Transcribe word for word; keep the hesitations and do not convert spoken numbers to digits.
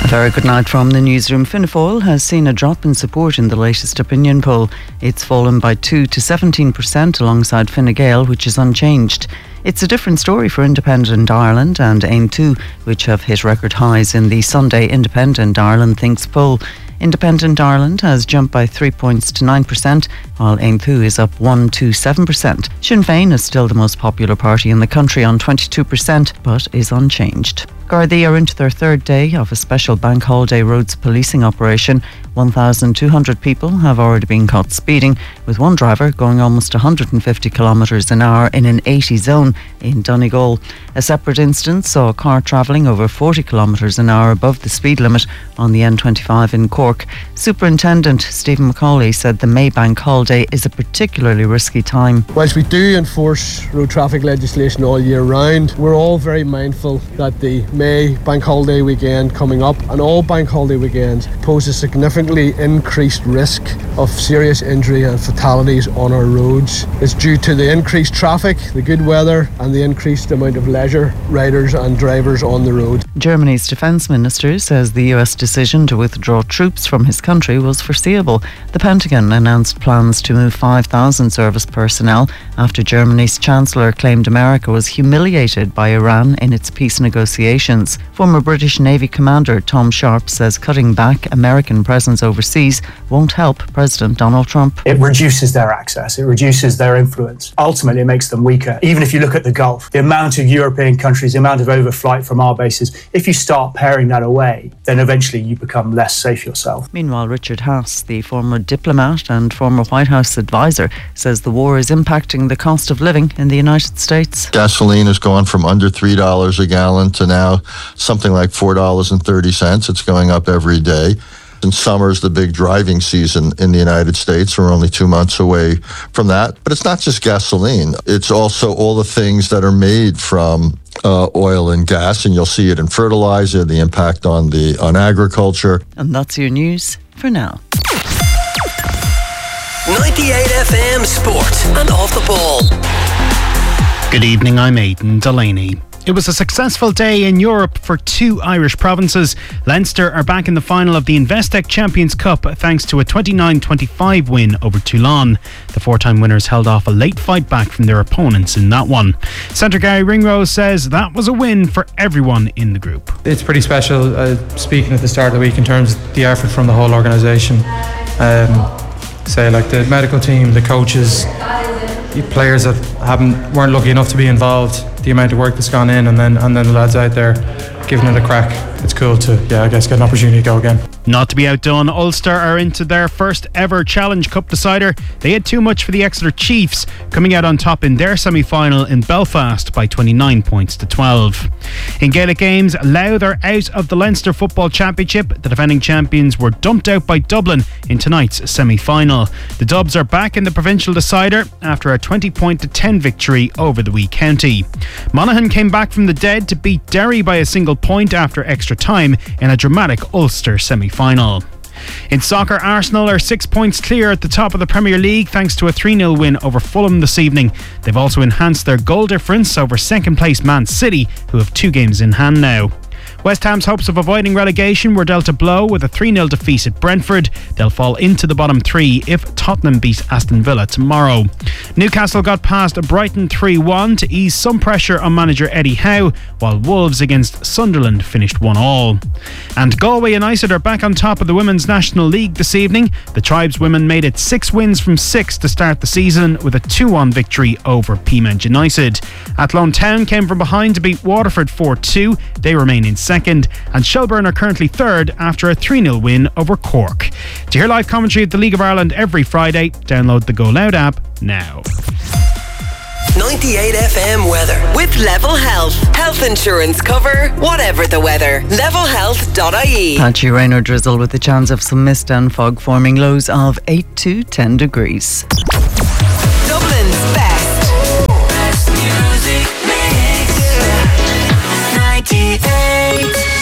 Very good night from the newsroom. Fianna Fáil has seen a drop in support in the latest opinion poll. It's fallen by two to seventeen percent alongside Fine Gael, which is unchanged. It's a different story for Independent Ireland and Aim two, which have hit record highs in the Sunday Independent Ireland Thinks poll. Independent Ireland has jumped by three points to nine percent, while Aim two is up one to seven percent. Sinn Féin is still the most popular party in the country on twenty-two percent, but is unchanged. Gardaí are into their third day of a special bank holiday roads policing operation. one thousand two hundred people have already been caught speeding, with one driver going almost one hundred fifty kilometres an hour in an eighty zone in Donegal. A separate instance saw a car travelling over forty kilometres an hour above the speed limit on the N twenty-five in Cork. Superintendent Stephen McCauley said the May bank holiday is a particularly risky time. Whilst we do enforce road traffic legislation all year round, we're all very mindful that the May bank holiday weekend coming up and all bank holiday weekends pose a significantly increased risk of serious injury and fatalities on our roads. It's due to the increased traffic, the good weather and the increased amount of leisure riders and drivers on the road. Germany's defence minister says the U S decision to withdraw troops from his country was foreseeable. The Pentagon announced plans to move five thousand service personnel after Germany's Chancellor claimed America was humiliated by Iran in its peace negotiations. Former British Navy Commander Tom Sharp says cutting back American presence overseas won't help President Donald Trump. It reduces their access, it reduces their influence. Ultimately, it makes them weaker. Even if you look at the Gulf, the amount of European countries, the amount of overflight from our bases, if you start paring that away, then eventually you become less safe yourself. Meanwhile, Richard Haass, the former diplomat and former White House advisor, says the war is impacting the cost of living in the United States. Gasoline has gone from under three dollars a gallon to now something like four dollars and thirty cents. It's going up every day. And summer's the big driving season in the United States. We're only two months away from that. But it's not just gasoline. It's also all the things that are made from uh, oil and gas. And you'll see it in fertilizer, the impact on the on agriculture. And that's your news for now. ninety-eight F M Sport and Off the Ball. Good evening, I'm Aidan Delaney. It was a successful day in Europe for two Irish provinces. Leinster are back in the final of the Investec Champions Cup thanks to a twenty-nine twenty-five win over Toulon. The four-time winners held off a late fight back from their opponents in that one. Centre Gary Ringrose says that was a win for everyone in the group. It's pretty special, uh, speaking at the start of the week, in terms of the effort from the whole organisation. Um, say like the medical team, the coaches, the players that haven't weren't lucky enough to be involved, the amount of work that's gone in, and then and then the lads out there giving it a crack. It's cool to, yeah, I guess, get an opportunity to go again. Not to be outdone, Ulster are into their first ever Challenge Cup decider. They had too much for the Exeter Chiefs, coming out on top in their semi-final in Belfast by twenty-nine points to twelve. In Gaelic games, Louth are out of the Leinster Football Championship. The defending champions were dumped out by Dublin in tonight's semi-final. The Dubs are back in the provincial decider after a twenty point to ten victory over the wee county. Monaghan came back from the dead to beat Derry by a single point after extra time in a dramatic Ulster semi-final. In soccer, Arsenal are six points clear at the top of the Premier League thanks to a three nil win over Fulham this evening. They've also enhanced their goal difference over second place Man City, who have two games in hand now. West Ham's hopes of avoiding relegation were dealt a blow with a three nil defeat at Brentford. They'll fall into the bottom three if Tottenham beat Aston Villa tomorrow. Newcastle got past Brighton three one to ease some pressure on manager Eddie Howe, while Wolves against Sunderland finished one all. And Galway United are back on top of the Women's National League this evening. The Tribes women made it six wins from six to start the season with a two one victory over Peamount United. Athlone Town came from behind to beat Waterford four two. They remain in second, and Shelburne are currently third after a three nil win over Cork. To hear live commentary of the League of Ireland every Friday, download the Go Loud app now. ninety-eight F M weather with Level Health. Health insurance cover, whatever the weather. level health dot I E. Patchy rain or drizzle with a chance of some mist and fog forming, lows of eight to ten degrees.